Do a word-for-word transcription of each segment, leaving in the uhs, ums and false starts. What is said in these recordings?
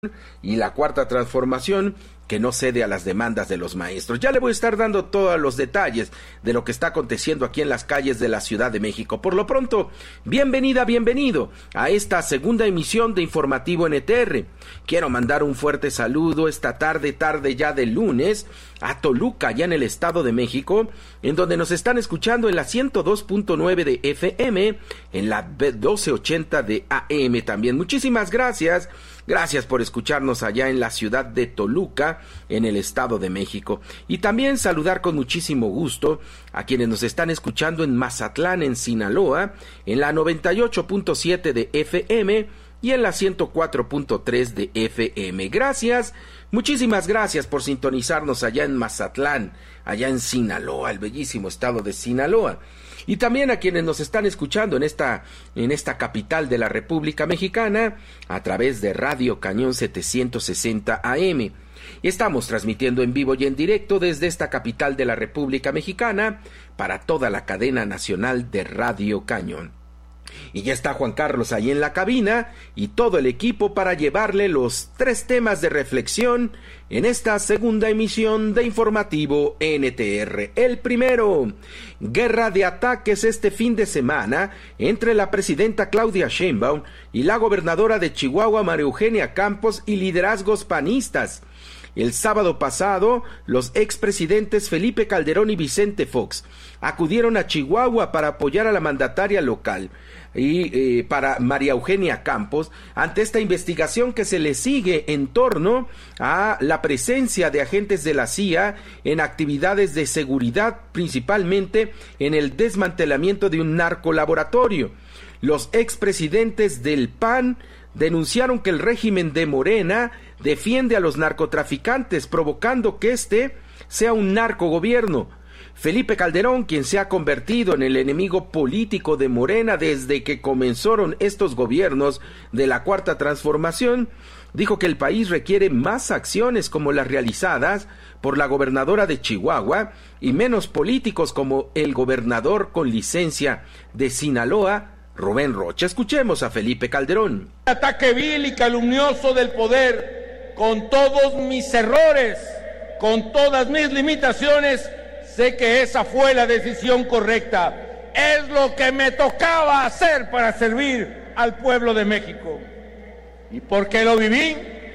y la Cuarta Transformación, que no cede a las demandas de los maestros. Ya le voy a estar dando todos los detalles de lo que está aconteciendo aquí en las calles de la Ciudad de México. Por lo pronto, bienvenida, bienvenido a esta segunda emisión de Informativo N T R. Quiero mandar un fuerte saludo esta tarde, tarde ya de lunes, a Toluca, ya en el Estado de México, en donde nos están escuchando en la ciento dos punto nueve de F M, en la doce ochenta de A M también. Muchísimas gracias. Gracias por escucharnos allá en la ciudad de Toluca, en el Estado de México. Y también saludar con muchísimo gusto a quienes nos están escuchando en Mazatlán, en Sinaloa, en la noventa y ocho punto siete de F M y en la ciento cuatro punto tres de F M. Gracias, muchísimas gracias por sintonizarnos allá en Mazatlán, allá en Sinaloa, el bellísimo estado de Sinaloa. Y también a quienes nos están escuchando en esta, en esta capital de la República Mexicana, a través de Radio Cañón setecientos sesenta A M. Y estamos transmitiendo en vivo y en directo desde esta capital de la República Mexicana para toda la cadena nacional de Radio Cañón. Y ya está Juan Carlos ahí en la cabina y todo el equipo para llevarle los tres temas de reflexión en esta segunda emisión de Informativo N T R. El primero, guerra de ataques este fin de semana entre la presidenta Claudia Sheinbaum y la gobernadora de Chihuahua, María Eugenia Campos, y liderazgos panistas. El sábado pasado, los expresidentes Felipe Calderón y Vicente Fox acudieron a Chihuahua para apoyar a la mandataria local y eh, para María Eugenia Campos ante esta investigación que se le sigue en torno a la presencia de agentes de la C I A en actividades de seguridad, principalmente en el desmantelamiento de un narcolaboratorio. Los expresidentes del P A N denunciaron que el régimen de Morena defiende a los narcotraficantes, provocando que este sea un narcogobierno. Felipe Calderón, quien se ha convertido en el enemigo político de Morena desde que comenzaron estos gobiernos de la Cuarta Transformación, dijo que el país requiere más acciones como las realizadas por la gobernadora de Chihuahua y menos políticos como el gobernador con licencia de Sinaloa, Rubén Rocha. Escuchemos a Felipe Calderón. Ataque vil y calumnioso del poder, con todos mis errores, con todas mis limitaciones, sé que esa fue la decisión correcta. Es lo que me tocaba hacer para servir al pueblo de México. ¿Y por qué lo viví?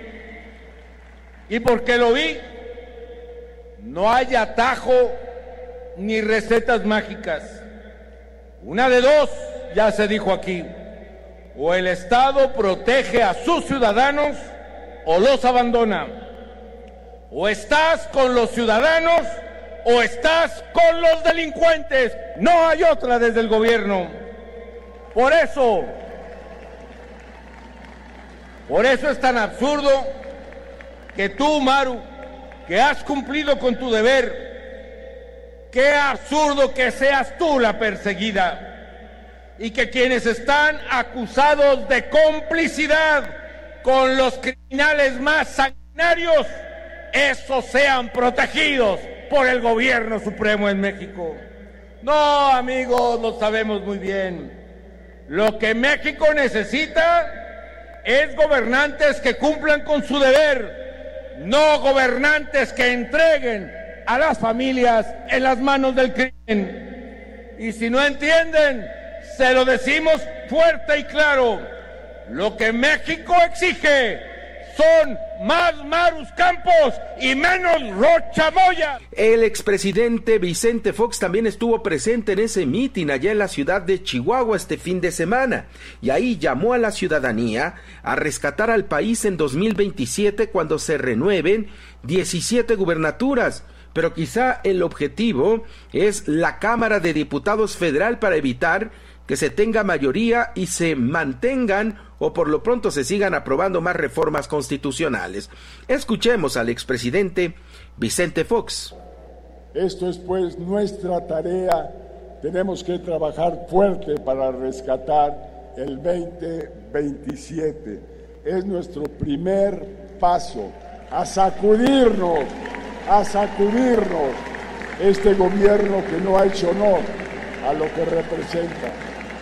¿Y por qué lo vi? No hay atajo ni recetas mágicas. Una de dos, ya se dijo aquí: o el Estado protege a sus ciudadanos o los abandona. O estás con los ciudadanos o estás con los delincuentes. No hay otra desde el gobierno. Por eso, por eso es tan absurdo que tú, Maru, que has cumplido con tu deber, qué absurdo que seas tú la perseguida y que quienes están acusados de complicidad con los criminales más sanguinarios, esos sean protegidos por el gobierno supremo en México. No, amigos, lo sabemos muy bien. Lo que México necesita es gobernantes que cumplan con su deber, no gobernantes que entreguen a las familias en las manos del crimen. Y si no entienden, se lo decimos fuerte y claro: lo que México exige son más Marus Campos y menos Rocha Moya. El expresidente Vicente Fox también estuvo presente en ese mitin allá en la ciudad de Chihuahua este fin de semana, y ahí llamó a la ciudadanía a rescatar al país en dos mil veintisiete cuando se renueven diecisiete gubernaturas. Pero quizá el objetivo es la Cámara de Diputados Federal para evitar que se tenga mayoría y se mantengan o por lo pronto se sigan aprobando más reformas constitucionales. Escuchemos al expresidente Vicente Fox. Esto es pues nuestra tarea. Tenemos que trabajar fuerte para rescatar el veinte veintisiete. Es nuestro primer paso a sacudirnos, a sacudirnos este gobierno que no ha hecho honor a lo que representa.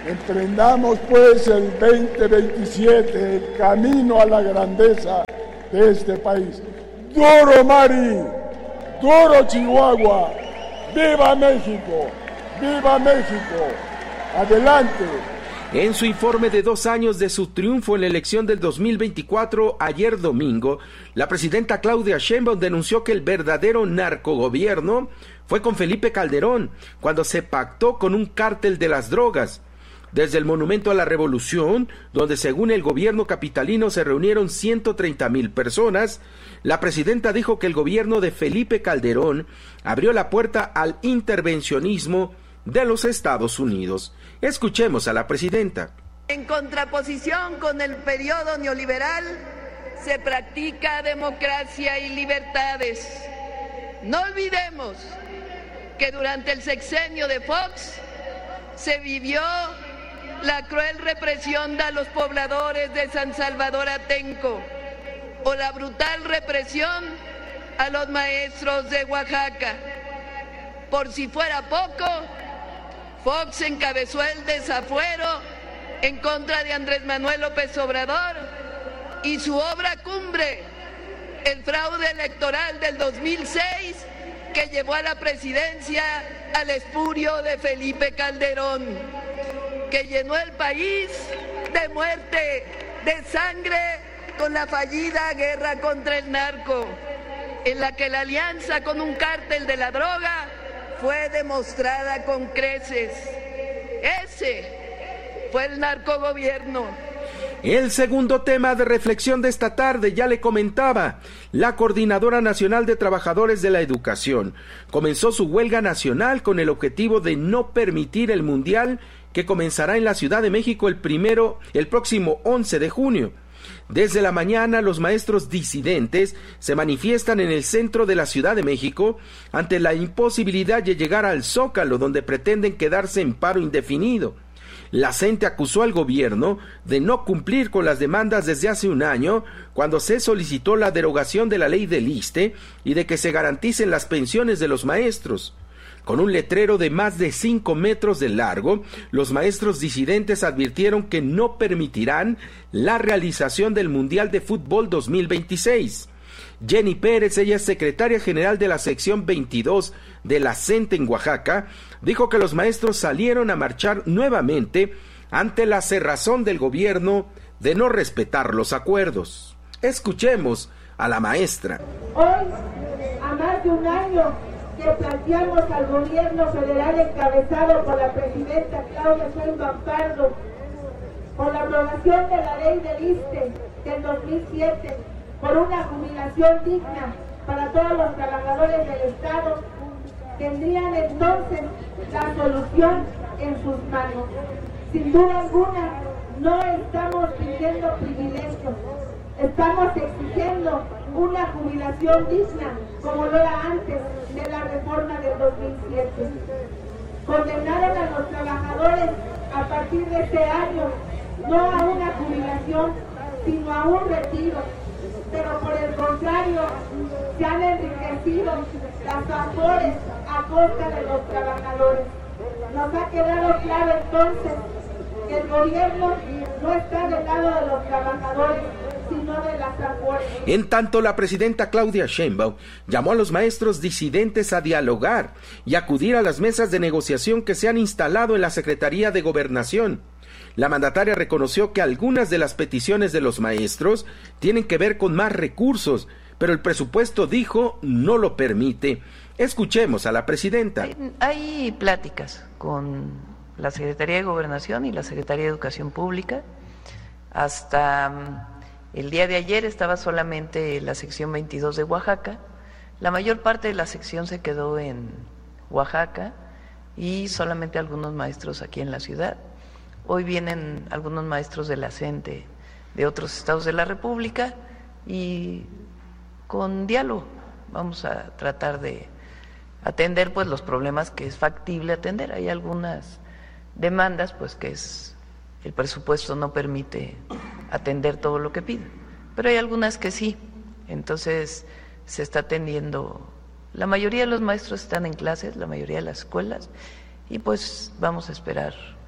Emprendamos pues el veinte veintisiete, el camino a la grandeza de este país. ¡Duro, Mari! ¡Duro, Chihuahua! ¡Viva México! ¡Viva México! ¡Adelante! En su informe de dos años de su triunfo en la elección del dos mil veinticuatro, ayer domingo, la presidenta Claudia Sheinbaum denunció que el verdadero narcogobierno fue con Felipe Calderón, cuando se pactó con un cártel de las drogas. Desde el Monumento a la Revolución, donde según el gobierno capitalino se reunieron ciento treinta mil personas, la presidenta dijo que el gobierno de Felipe Calderón abrió la puerta al intervencionismo de los Estados Unidos. Escuchemos a la presidenta. En contraposición con el periodo neoliberal, se practica democracia y libertades. No olvidemos que durante el sexenio de Fox se vivió la cruel represión de los pobladores de San Salvador Atenco o la brutal represión a los maestros de Oaxaca. Por si fuera poco, Fox encabezó el desafuero en contra de Andrés Manuel López Obrador y su obra cumbre, el fraude electoral del dos mil seis, que llevó a la presidencia al espurio de Felipe Calderón, que llenó el país de muerte, de sangre, con la fallida guerra contra el narco, en la que la alianza con un cártel de la droga fue demostrada con creces. Ese fue el narcogobierno. El segundo tema de reflexión de esta tarde, ya le comentaba, la Coordinadora Nacional de Trabajadores de la Educación comenzó su huelga nacional con el objetivo de no permitir el Mundial que comenzará en la Ciudad de México el primero, el próximo once de junio. Desde la mañana, los maestros disidentes se manifiestan en el centro de la Ciudad de México ante la imposibilidad de llegar al Zócalo, donde pretenden quedarse en paro indefinido. La C E N T E acusó al gobierno de no cumplir con las demandas desde hace un año, cuando se solicitó la derogación de la ley del ISSSTE y de que se garanticen las pensiones de los maestros. Con un letrero de más de cinco metros de largo, los maestros disidentes advirtieron que no permitirán la realización del Mundial de Fútbol dos mil veintiséis. Jenny Pérez, ella es secretaria general de la sección veintidós de la C E N T E en Oaxaca, dijo que los maestros salieron a marchar nuevamente ante la cerrazón del gobierno de no respetar los acuerdos. Escuchemos a la maestra. Hoy, a más de un año que planteamos al gobierno federal encabezado por la presidenta Claudia Sheinbaum Pardo, por la aprobación de la ley del ISSSTE del dos mil siete, por una jubilación digna para todos los trabajadores del Estado, tendrían entonces la solución en sus manos. Sin duda alguna, no estamos pidiendo privilegios, estamos exigiendo una jubilación digna, como lo era antes de la reforma del dos mil siete. Condenaron a los trabajadores a partir de este año, no a una jubilación, sino a un retiro. Pero por el contrario, se han enriquecido las afores a costa de los trabajadores. Nos ha quedado claro entonces que el gobierno no está del lado de los trabajadores, sino de las afores. En tanto, la presidenta Claudia Sheinbaum llamó a los maestros disidentes a dialogar y acudir a las mesas de negociación que se han instalado en la Secretaría de Gobernación. La mandataria reconoció que algunas de las peticiones de los maestros tienen que ver con más recursos, pero el presupuesto, dijo, no lo permite. Escuchemos a la presidenta. Hay, hay pláticas con la Secretaría de Gobernación y la Secretaría de Educación Pública. Hasta um, el día de ayer estaba solamente la sección veintidós de Oaxaca. La mayor parte de la sección se quedó en Oaxaca y solamente algunos maestros aquí en la ciudad. Hoy vienen algunos maestros de la C E N T E de otros estados de la República y con diálogo vamos a tratar de atender pues los problemas que es factible atender. Hay algunas demandas pues que es el presupuesto no permite atender todo lo que piden, pero hay algunas que sí. Entonces se está atendiendo. La mayoría de los maestros están en clases, la mayoría de las escuelas, y pues vamos a esperar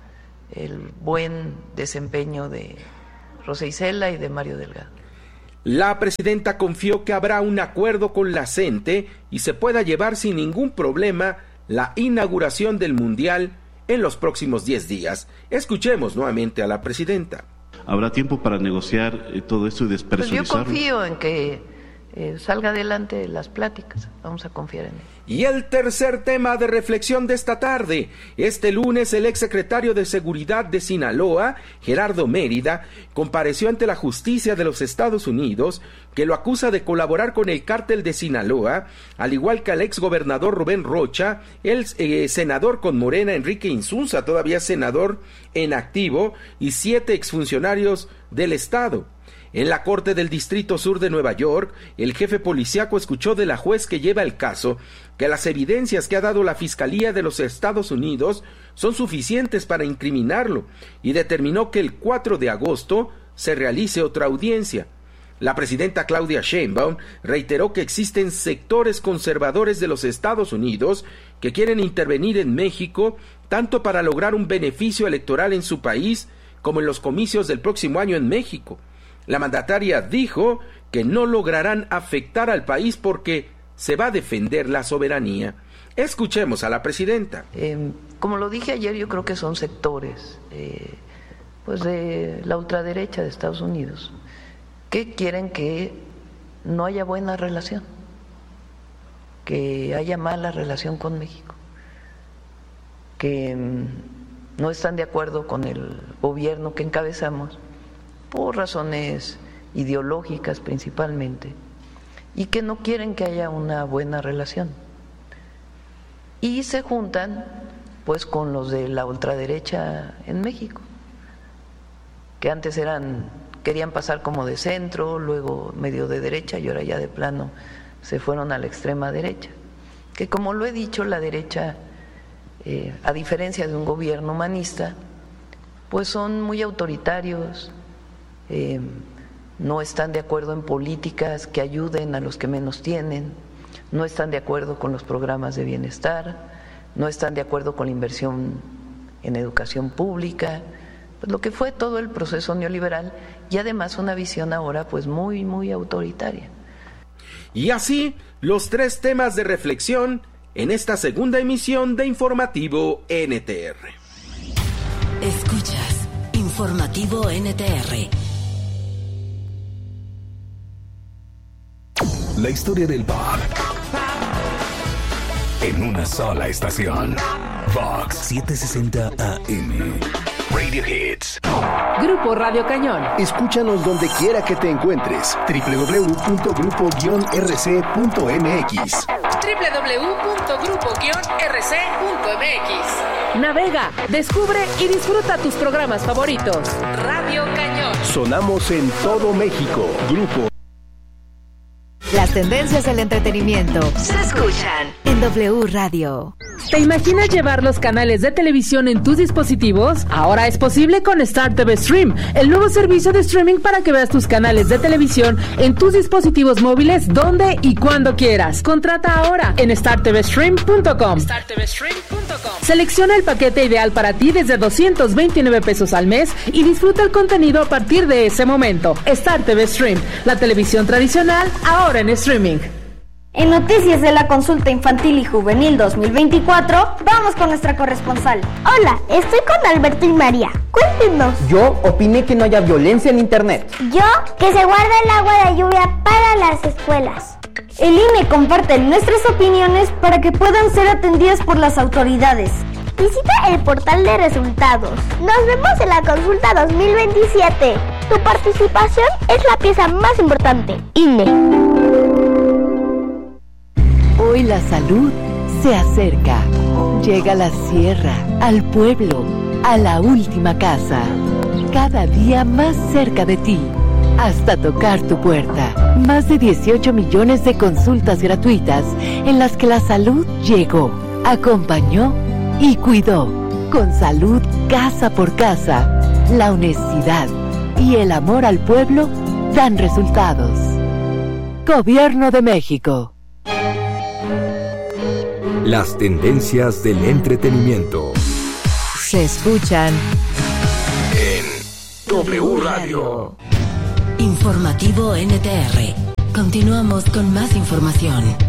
el buen desempeño de Rosa Isela y de Mario Delgado. La presidenta confió que habrá un acuerdo con la C E N T E y se pueda llevar sin ningún problema la inauguración del Mundial en los próximos diez días. Escuchemos nuevamente a la presidenta. ¿Habrá tiempo para negociar eh, todo esto y despersonalizarlo? Pues yo confío en que eh, salga adelante las pláticas. Vamos a confiar en él. Y el tercer tema de reflexión de esta tarde. Este lunes el exsecretario de Seguridad de Sinaloa, Gerardo Mérida, compareció ante la justicia de los Estados Unidos, que lo acusa de colaborar con el cártel de Sinaloa, al igual que al exgobernador Rubén Rocha, el eh, senador con Morena Enrique Insunza, todavía senador en activo, y siete exfuncionarios del estado. En la Corte del Distrito Sur de Nueva York, el jefe policíaco escuchó de la juez que lleva el caso que las evidencias que ha dado la Fiscalía de los Estados Unidos son suficientes para incriminarlo y determinó que el cuatro de agosto se realice otra audiencia. La presidenta Claudia Sheinbaum reiteró que existen sectores conservadores de los Estados Unidos que quieren intervenir en México tanto para lograr un beneficio electoral en su país como en los comicios del próximo año en México. La mandataria dijo que no lograrán afectar al país porque se va a defender la soberanía. Escuchemos a la presidenta. Eh, como lo dije ayer, yo creo que son sectores eh, pues de la ultraderecha de Estados Unidos que quieren que no haya buena relación, que haya mala relación con México, que mm, no están de acuerdo con el gobierno que encabezamos por razones ideológicas principalmente, y que no quieren que haya una buena relación. Y se juntan pues con los de la ultraderecha en México, que antes eran, querían pasar como de centro, luego medio de derecha y ahora ya de plano se fueron a la extrema derecha. Que como lo he dicho, la derecha, eh, a diferencia de un gobierno humanista, pues son muy autoritarios, Eh, no están de acuerdo en políticas que ayuden a los que menos tienen, no están de acuerdo con los programas de bienestar, no están de acuerdo con la inversión en educación pública, pues lo que fue todo el proceso neoliberal, y además una visión ahora pues muy, muy autoritaria. Y así, los tres temas de reflexión en esta segunda emisión de Informativo N T R. Escuchas Informativo N T R. La historia del pop en una sola estación. Vox setecientos sesenta A M. Radio Hits. Grupo Radio Cañón. Escúchanos donde quiera que te encuentres. doble u doble u doble u punto grupo guion r c punto m x. doble u doble u doble u punto grupo guion r c punto m x. Navega, descubre y disfruta tus programas favoritos. Radio Cañón. Sonamos en todo México. Grupo. Las tendencias del entretenimiento se escuchan en W Radio. ¿Te imaginas llevar los canales de televisión en tus dispositivos? Ahora es posible con Star T V Stream, el nuevo servicio de streaming para que veas tus canales de televisión en tus dispositivos móviles donde y cuando quieras. Contrata ahora en star t v stream punto com. star t v stream punto com. Selecciona el paquete ideal para ti desde doscientos veintinueve pesos al mes y disfruta el contenido a partir de ese momento. Star T V Stream, la televisión tradicional ahora en streaming. En noticias de la consulta infantil y juvenil dos mil veinticuatro, vamos con nuestra corresponsal. Hola, estoy con Alberto y María. Cuéntenos. Yo opiné que no haya violencia en internet. Yo, que se guarde el agua de lluvia para las escuelas. El I N E comparte nuestras opiniones para que puedan ser atendidas por las autoridades. Visita el portal de resultados. Nos vemos en la consulta dos mil veintisiete. Tu participación es la pieza más importante. I N E. Hoy la salud se acerca. Llega a la sierra, al pueblo, a la última casa. Cada día más cerca de ti, hasta tocar tu puerta. Más de dieciocho millones de consultas gratuitas en las que la salud llegó, acompañó y cuidó. Con salud casa por casa, la honestidad y el amor al pueblo dan resultados. Gobierno de México. Las tendencias del entretenimiento se escuchan W Radio. Informativo N T R. Continuamos con más información.